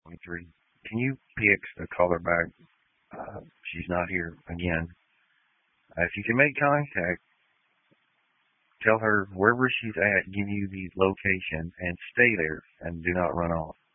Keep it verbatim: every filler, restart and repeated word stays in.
twenty-three. Can you P X the caller back? Uh, she's not here again. Uh, if you can make contact, tell her wherever she's at, give you the location, and stay there and do not run off.